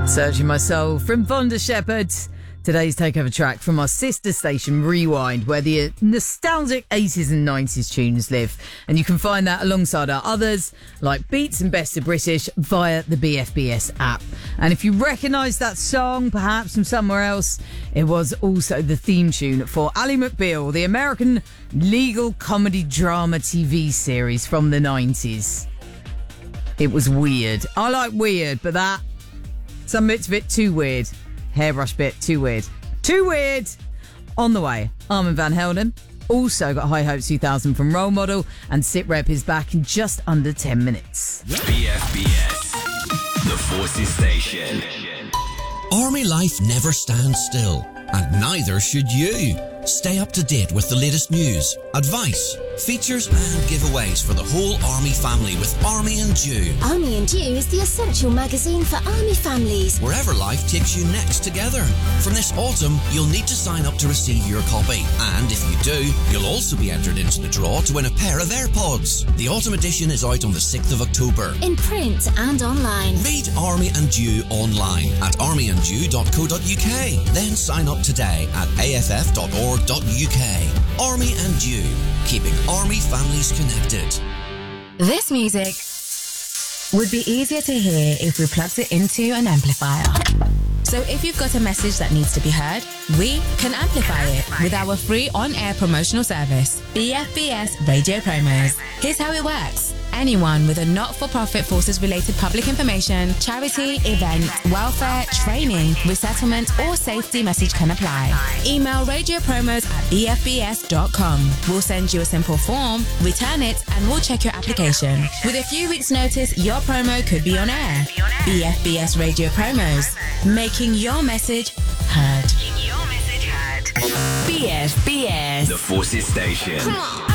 Searching My Soul from Vonda Shepherd. Today's takeover track from our sister station Rewind, where the nostalgic 80s and 90s tunes live. And you can find that alongside our others, like Beats and Best of British, via the BFBS app. And if you recognise that song, perhaps from somewhere else, it was also the theme tune for Ally McBeal, the American legal comedy drama TV series from the 90s. It was weird. I like weird, but some bits of it too weird. Hairbrush bit, too weird. Too weird! On the way, Armand Van Helden. Also got High Hopes 2000 from Role Model, and Sit Rep is back in just under 10 minutes. BFBS, the Forces Station. Army life never stands still, and neither should you. Stay up to date with the latest news, advice, features and giveaways for the whole Army family with Army and Dew. Army and Dew is the essential magazine for Army families. Wherever life takes you next together. From this autumn, you'll need to sign up to receive your copy. And if you do, you'll also be entered into the draw to win a pair of AirPods. The autumn edition is out on the 6th of October. In print and online. Read Army and Dew online at armyanddew.co.uk. Then sign up today at aff.org.uk. Army and Dew, keeping Army families connected. This music would be easier to hear if we plugged it into an amplifier. So if you've got a message that needs to be heard, we can amplify it with our free on-air promotional service, BFBS Radio Promos. Here's how it works. Anyone with a not-for-profit forces-related public information, charity, event, welfare, training, resettlement or safety message can apply. Email radiopromos@bfbs.com. We'll send you a simple form, return it, and we'll check your application. With a few weeks' notice, your promo could be on air. BFBS Radio Promos, making your message heard. BFBS, the Forces Station. Come on.